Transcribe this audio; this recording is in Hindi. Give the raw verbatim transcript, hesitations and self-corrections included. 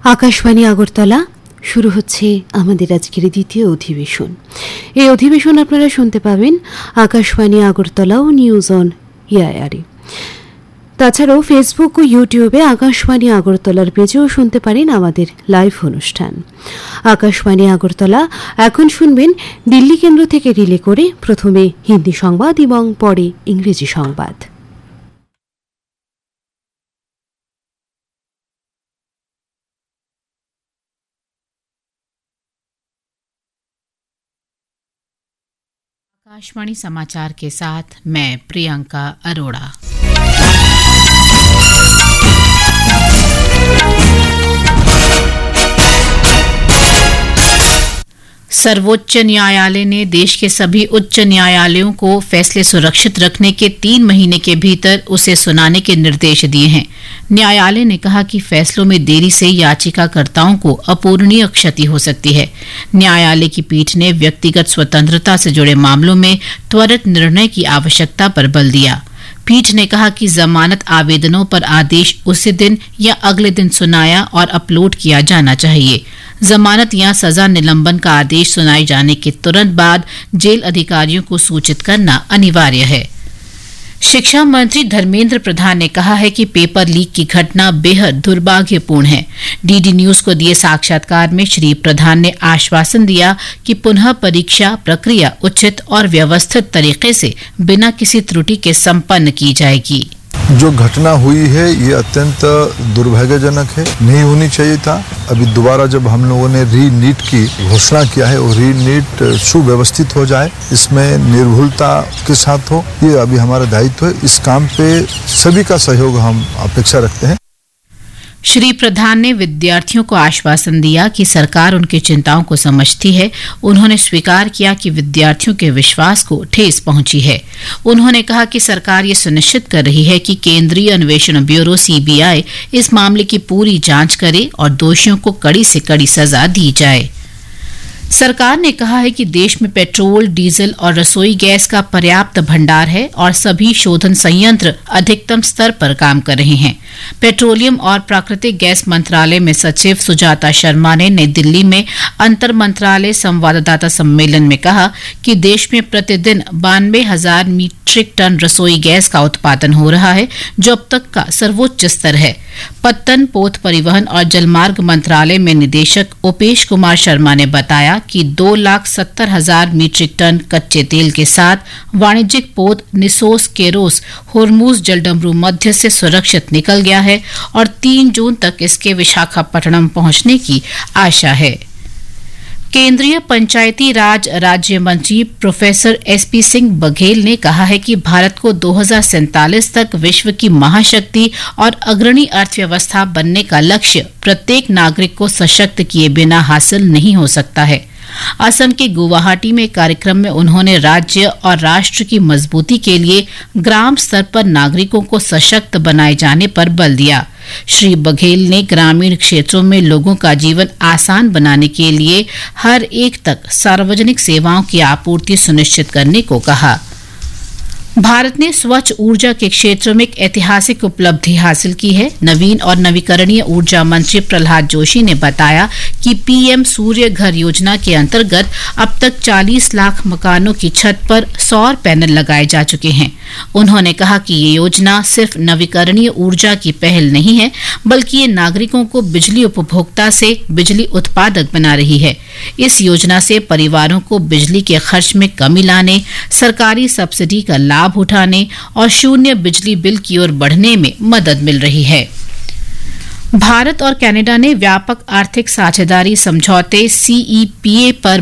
আকাশবাণী আগরতলা শুরু হচ্ছে আমাদের আজকের দ্বিতীয় অধিবেশন। এই অধিবেশন আপনারা শুনতে পাবেন আকাশবাণী আগরতলা ও নিউজ অন এআইআরে। তাছাড়াও ফেসবুক ও ইউটিউবে আকাশবাণী আগরতলার পেজেও শুনতে পারেন আমাদের লাইভ অনুষ্ঠান। আকাশবাণী আগরতলা এখন শুনবেন দিল্লি কেন্দ্র থেকে রিলে করে প্রথমে হিন্দি সংবাদ এবং পরে ইংরেজি সংবাদ। आकाशवाणी समाचार के साथ मैं प्रियंका अरोड़ा। सर्वोच्च न्यायालय ने देश के सभी उच्च न्यायालयों को फैसले सुरक्षित रखने के तीन महीने के भीतर उसे सुनाने के निर्देश दिए हैं। न्यायालय ने कहा कि फैसलों में देरी से याचिकाकर्ताओं को अपूरणीय क्षति हो सकती है। न्यायालय की पीठ ने व्यक्तिगत स्वतंत्रता से जुड़े मामलों में त्वरित निर्णय की आवश्यकता पर बल दिया। पीठ ने कहा कि जमानत आवेदनों पर आदेश उसी दिन या अगले दिन सुनाया और अपलोड किया जाना चाहिए। जमानत या सजा निलंबन का आदेश सुनाए जाने के तुरंत बाद जेल अधिकारियों को सूचित करना अनिवार्य है। शिक्षा मंत्री धर्मेंद्र प्रधान ने कहा है कि पेपर लीक की घटना बेहद दुर्भाग्यपूर्ण है। डीडी न्यूज को दिए साक्षात्कार में श्री प्रधान ने आश्वासन दिया कि पुनः परीक्षा प्रक्रिया उचित और व्यवस्थित तरीके से बिना किसी त्रुटि के संपन्न की जाएगी। जो घटना हुई है ये अत्यंत दुर्भाग्यजनक है, नहीं होनी चाहिए था। अभी दोबारा जब हम लोगों ने री नीट की घोषणा किया है और री नीट सुव्यवस्थित हो जाए, इसमें निर्भुलता के साथ हो, ये अभी हमारा दायित्व है। इस काम पे सभी का सहयोग हम अपेक्षा रखते हैं। श्री प्रधान ने विद्यार्थियों को आश्वासन दिया कि सरकार उनकी चिंताओं को समझती है। उन्होंने स्वीकार किया कि विद्यार्थियों के विश्वास को ठेस पहुंची है। उन्होंने कहा कि सरकार ये सुनिश्चित कर रही है कि केंद्रीय अन्वेषण ब्यूरो सीबीआई इस मामले की पूरी जांच करे और दोषियों को कड़ी से कड़ी सजा दी जाए। सरकार ने कहा है कि देश में पेट्रोल, डीजल और रसोई गैस का पर्याप्त भंडार है और सभी शोधन संयंत्र अधिकतम स्तर पर काम कर रहे हैं। पेट्रोलियम और प्राकृतिक गैस मंत्रालय में सचिव सुजाता शर्मा ने नई दिल्ली में अंतर मंत्रालय संवाददाता सम्मेलन में कहा कि देश में प्रतिदिन बानवे हजार मीट्रिक टन रसोई गैस का उत्पादन हो रहा है, जो अब तक का सर्वोच्च स्तर है। पत्तन, पोत परिवहन और जलमार्ग मंत्रालय में निदेशक उपेश कुमार शर्मा ने बताया कि दो लाख सत्तर हजार मीट्रिक टन कच्चे तेल के साथ वाणिज्यिक पोत निसोस केरोस होर्मुज जलडमरू मध्य से सुरक्षित निकल गया है और तीन जून तक इसके विशाखापट्टनम पहुंचने की आशा है। केंद्रीय पंचायती राज राज्य मंत्री प्रोफेसर एसपी सिंह बघेल ने कहा है कि भारत को दो हज़ार सैंतालीस तक विश्व की महाशक्ति और अग्रणी अर्थव्यवस्था बनने का लक्ष्य प्रत्येक नागरिक को सशक्त किए बिना हासिल नहीं हो सकता है। असम के गुवाहाटी में कार्यक्रम में उन्होंने राज्य और राष्ट्र की मजबूती के लिए ग्राम स्तर पर नागरिकों को सशक्त बनाए जाने पर बल दिया। श्री बघेल ने ग्रामीण क्षेत्रों में लोगों का जीवन आसान बनाने के लिए हर एक तक सार्वजनिक सेवाओं की आपूर्ति सुनिश्चित करने को कहा। भारत ने स्वच्छ ऊर्जा के क्षेत्र में एक ऐतिहासिक उपलब्धि हासिल की है। नवीन और नवीकरणीय ऊर्जा मंत्री प्रहलाद जोशी ने बताया कि पीएम सूर्य घर योजना के अंतर्गत अब तक चालीस लाख मकानों की छत पर सौर पैनल लगाए जा चुके हैं। उन्होंने कहा कि ये योजना सिर्फ नवीकरणीय ऊर्जा की पहल नहीं है, बल्कि ये नागरिकों को बिजली उपभोक्ता से बिजली उत्पादक बना रही है। इस योजना से परिवारों को बिजली के खर्च में कमी लाने, सरकारी सब्सिडी का लाभ उठाने और शून्य बिजली बिल की ओर बढ़ने में मदद मिल रही है। भारत और कनाडा ने व्यापक आर्थिक साझेदारी समझौते सीईपीए पर